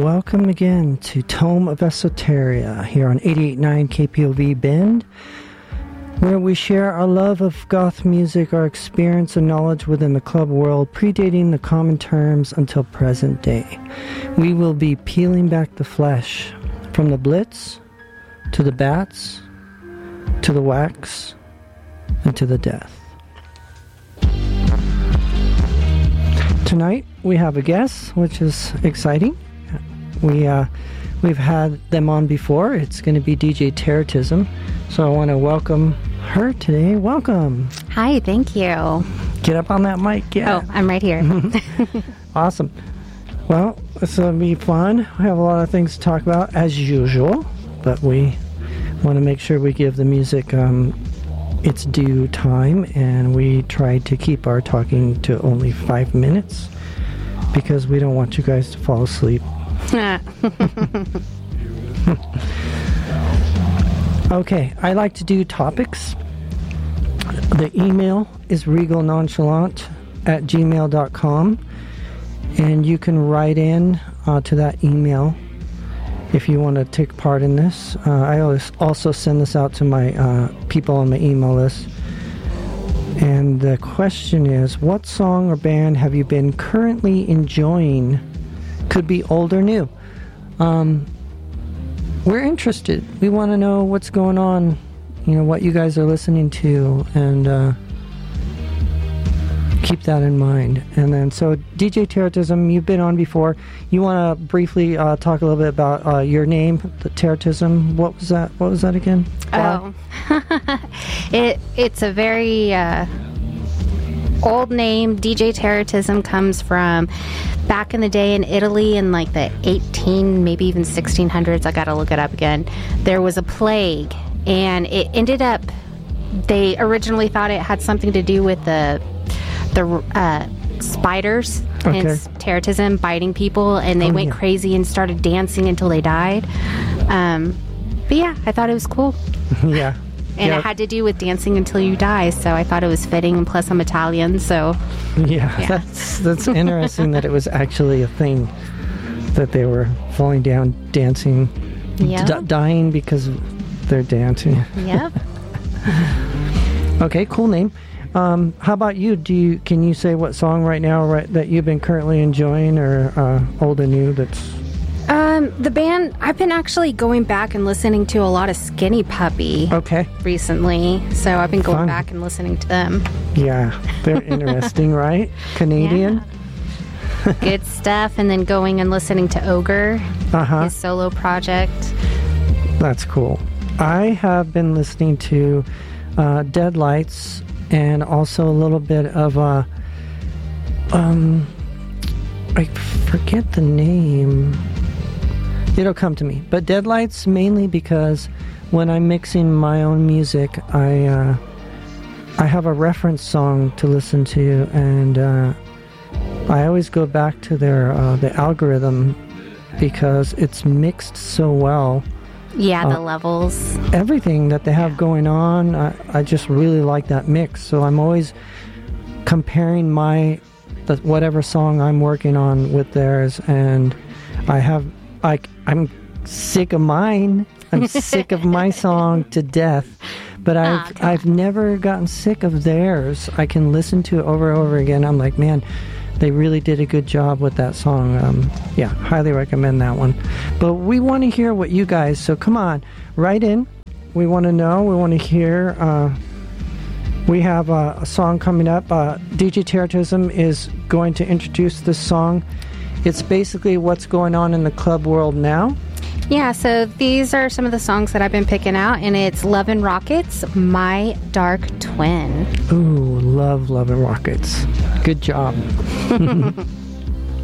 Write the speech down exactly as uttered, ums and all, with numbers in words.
welcome again to Tome of Esoteria here on eighty-eight point nine K P O V Bend, where we share our love of goth music, our experience and knowledge within the club world, predating the common terms until present day. We will be peeling back the flesh, from the Blitz, to the Bats, to the Wax, and to the Death. Tonight we have a guest, which is exciting. We, uh, we've had them on before. It's going to be D J Terrorism. So I want to welcome her today. Welcome. Hi, thank you. Get up on that mic. Yeah. Oh, I'm right here. Awesome. Well, it's going to be fun. We have a lot of things to talk about, as usual. But we want to make sure we give the music um, its due time. And we try to keep our talking to only five minutes. Because we don't want you guys to fall asleep. Okay, I like to do topics. The email is regalnonchalant at gmail dot com, and you can write in uh, to that email if you want to take part in this. Uh, I always also send this out to my uh, people on my email list. And the question is, what song or band have you been currently enjoying? Could be old or new. Um, we're interested. We want to know what's going on, you know, what you guys are listening to, and uh, keep that in mind. And then, so D J Terrorism, you've been on before. You want to briefly uh, talk a little bit about uh, your name, the Terrorism. What was that? What was that again? Oh, it it's a very uh, old name. D J Terrorism comes from back in the day in Italy in like the eighteen, maybe even sixteen hundreds. I gotta look it up again. There was a plague, and it ended up, they originally thought it had something to do with the the uh, spiders, okay. hence terrorism, biting people, and they oh, went yeah. crazy and started dancing until they died. Um, but yeah, I thought it was cool. Yeah. And yeah. it had to do with dancing until you die, so I thought it was fitting, and plus I'm Italian, so... Yeah, yeah. that's that's interesting that it was actually a thing, that they were falling down, dancing, Yep. d- dying because they're dancing. Yep. Okay, cool name. Um, how about you? Do you can you say what song right now right, that you've been currently enjoying, or uh, old and new that's... Um, the band, I've been actually going back and listening to a lot of Skinny Puppy Okay. recently, so I've been going Fun. back and listening to them. Yeah, they're interesting, right? Canadian? Yeah. Good stuff, and then going and listening to Ogre, Uh-huh. his solo project. That's cool. I have been listening to uh, Deadlights, and also a little bit of uh, um, I forget the name. It'll come to me. But Deadlights mainly because when I'm mixing my own music, I uh, I have a reference song to listen to, and uh, I always go back to their uh, the algorithm because it's mixed so well. Yeah, the Uh, levels. Everything that they have going on, I, I just really like that mix. So I'm always comparing my the, whatever song I'm working on with theirs, and I have I I'm sick of mine. I'm sick of my song to death, but I've Oh, I've never gotten sick of theirs. I can listen to it over and over again. I'm like, man, they really did a good job with that song. Um, yeah, highly recommend that one. But we want to hear what you guys, so come on, write in. We want to know. We want to hear. Uh, we have a, a song coming up. Uh, D J Terrorism is going to introduce this song. It's basically what's going on in the club world now. Yeah, so these are some of the songs that I've been picking out, and it's Love and Rockets, My Dark Twin. Ooh, love, love and rockets. Good job.